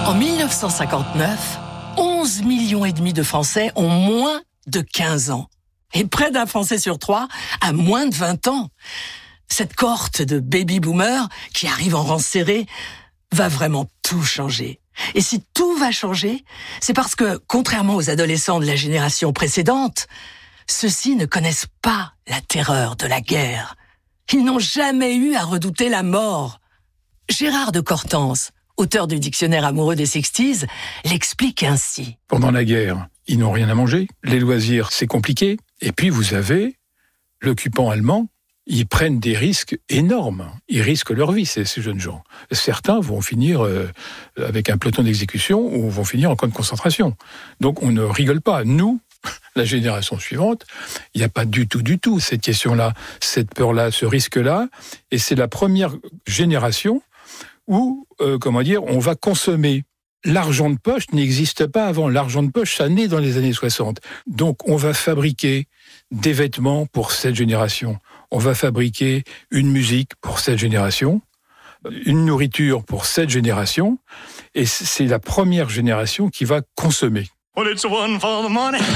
En 1959, 11 millions et demi de Français ont moins de 15 ans. Et près d'un Français sur 3 a moins de 20 ans. Cette cohorte de baby-boomers qui arrive en rang serré va vraiment tout changer. Et si tout va changer, c'est parce que, contrairement aux adolescents de la génération précédente, ceux-ci ne connaissent pas la terreur de la guerre. Ils n'ont jamais eu à redouter la mort. Gérard de Cortance, auteur du dictionnaire amoureux des 60s, l'explique ainsi. Pendant la guerre, ils n'ont rien à manger. Les loisirs, c'est compliqué. Et puis vous avez l'occupant allemand. Ils prennent des risques énormes. Ils risquent leur vie, ces jeunes gens. Certains vont finir avec un peloton d'exécution ou vont finir en camp de concentration. Donc on ne rigole pas. Nous, la génération suivante, il n'y a pas du tout cette question-là, cette peur-là, ce risque-là. Et c'est la première génération où, on va consommer. L'argent de poche n'existe pas avant. L'argent de poche, ça naît dans les années 60. Donc, on va fabriquer des vêtements pour cette génération. On va fabriquer une musique pour cette génération, une nourriture pour cette génération. Et c'est la première génération qui va consommer.